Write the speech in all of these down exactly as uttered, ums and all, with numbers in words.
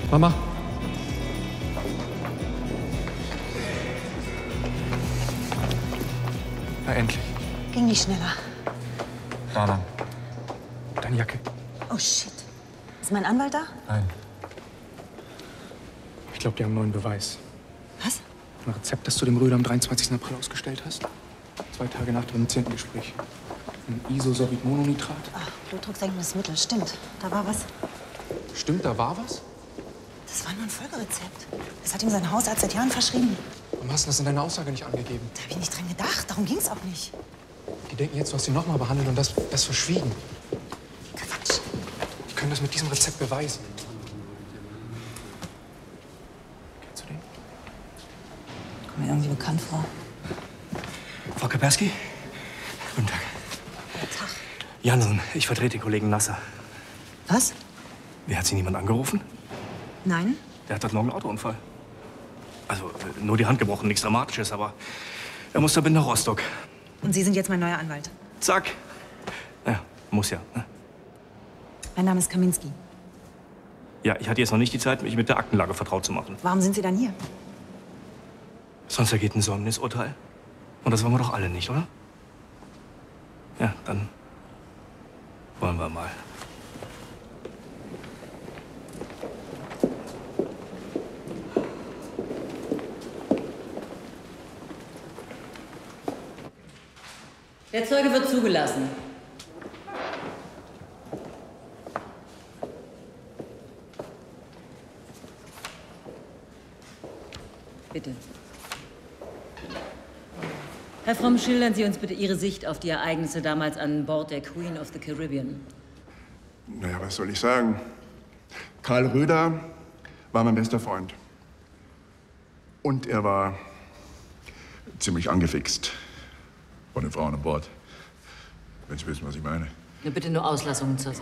Mama. Na, endlich. Ging nicht schneller. Da lang. Deine Jacke. Oh, shit. Ist mein Anwalt da? Nein. Ich glaube, die haben einen neuen Beweis. Was? Ein Rezept, das du dem Röder am dreiundzwanzigsten April ausgestellt hast. Zwei Tage nach dem zehnten Gespräch. Ein Isosorbitmononitrat. Ach, blutdrucksenkendes Mittel. Stimmt. Da war was. Stimmt, da war was? Das war nur ein Folgerezept. Das hat ihm sein Hausarzt seit Jahren verschrieben. Warum hast du das in deiner Aussage nicht angegeben? Da habe ich nicht dran gedacht. Darum ging's auch nicht. Die denken jetzt, du hast ihn noch mal behandelt und das, das verschwiegen. Quatsch. Die können das mit diesem Rezept beweisen. Kennst du den? Kommt mir irgendwie bekannt vor. Frau Kapersky? Guten Tag. Guten Tag. Jansen, ich vertrete den Kollegen Nasser. Was? Wer hat Sie niemand angerufen? Nein? Der hat heute Morgen einen Autounfall. Also, äh, nur die Hand gebrochen, nichts Dramatisches, aber er muss da bis nach Rostock. Und Sie sind jetzt mein neuer Anwalt? Zack. Ja, muss ja. Ne? Mein Name ist Kaminski. Ja, ich hatte jetzt noch nicht die Zeit, mich mit der Aktenlage vertraut zu machen. Warum sind Sie dann hier? Sonst ergeht ein Säumnisurteil. Und das wollen wir doch alle nicht, oder? Ja, dann wollen wir mal. Der Zeuge wird zugelassen. Bitte. Herr Fromm, schildern Sie uns bitte Ihre Sicht auf die Ereignisse damals an Bord der Queen of the Caribbean. Naja, was soll ich sagen? Karl Röder war mein bester Freund. Und er war ziemlich angefixt von den Frauen an Bord. Wenn Sie wissen, was ich meine. Ja, bitte nur Auslassungen zur Sache,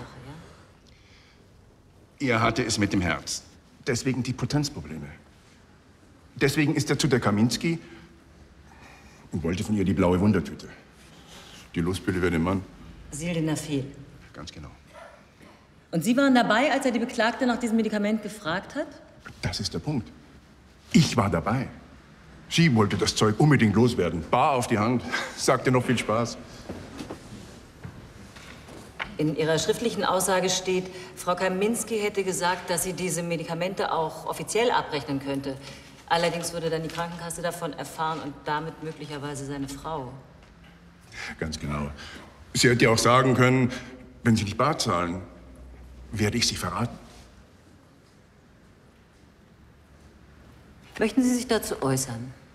ja? Er hatte es mit dem Herz. Deswegen die Potenzprobleme. Deswegen ist er zu der Kaminski und wollte von ihr die blaue Wundertüte. Die Lustpille für den Mann. Sildenafil. Ganz genau. Und Sie waren dabei, als er die Beklagte nach diesem Medikament gefragt hat? Das ist der Punkt. Ich war dabei. Sie wollte das Zeug unbedingt loswerden. Bar auf die Hand. Sagte noch viel Spaß. In Ihrer schriftlichen Aussage steht, Frau Kaminski hätte gesagt, dass sie diese Medikamente auch offiziell abrechnen könnte. Allerdings würde dann die Krankenkasse davon erfahren und damit möglicherweise seine Frau. Ganz genau. Sie hätte ja auch sagen können, wenn Sie nicht bar zahlen, werde ich Sie verraten. Möchten Sie sich dazu äußern?